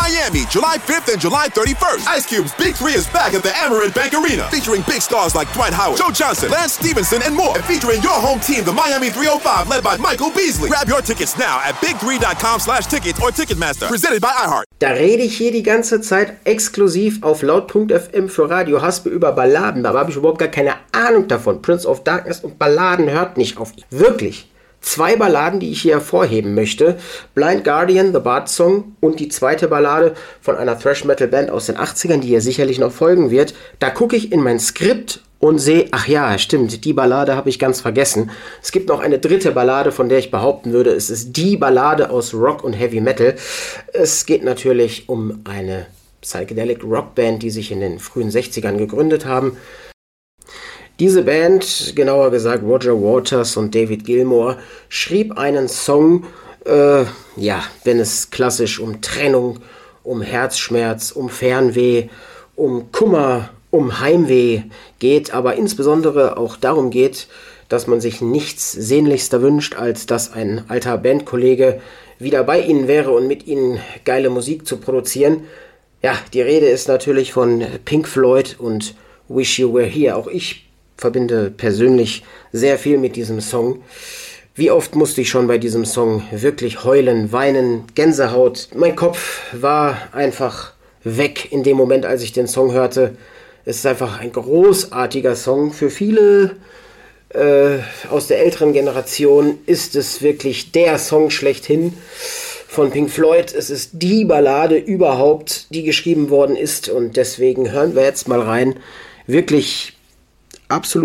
Miami, July 5th and July 31st. Ice Cube's Big 3 is back at the Amerant Bank Arena, featuring big stars like Dwight Howard, Joe Johnson, Lance Stevenson, and more. And featuring your home team, the Miami 305, led by Michael Beasley. Grab your tickets now at big3.com/tickets or Ticketmaster. Presented by iHeart. Da rede ich hier die ganze Zeit exklusiv auf laut.fm für Radio Haspe über Balladen. Da habe ich überhaupt gar keine Ahnung davon. Prince of Darkness und Balladen hört nicht auf. Wirklich. 2 Balladen, die ich hier hervorheben möchte. Blind Guardian, The Bard Song und die zweite Ballade von einer Thrash-Metal-Band aus den 80ern, die hier sicherlich noch folgen wird. Da gucke ich in mein Skript und sehe, ach ja, stimmt, die Ballade habe ich ganz vergessen. Es gibt noch eine dritte Ballade, von der ich behaupten würde, es ist die Ballade aus Rock und Heavy Metal. Es geht natürlich um eine Psychedelic Rockband, die sich in den frühen 60ern gegründet haben. Diese Band, genauer gesagt Roger Waters und David Gilmour, schrieb einen Song, wenn es klassisch um Trennung, um Herzschmerz, um Fernweh, um Kummer, um Heimweh geht, aber insbesondere auch darum geht, dass man sich nichts sehnlichster wünscht, als dass ein alter Bandkollege wieder bei ihnen wäre und mit ihnen geile Musik zu produzieren. Ja, die Rede ist natürlich von Pink Floyd und Wish You Were Here. Auch ich verbinde persönlich sehr viel mit diesem Song. Wie oft musste ich schon bei diesem Song wirklich heulen, weinen, Gänsehaut. Mein Kopf war einfach weg in dem Moment, als ich den Song hörte. Es ist einfach ein großartiger Song. Für viele aus der älteren Generation ist es wirklich der Song schlechthin von Pink Floyd. Es ist die Ballade überhaupt, die geschrieben worden ist. Und deswegen hören wir jetzt mal rein. Wirklich absolut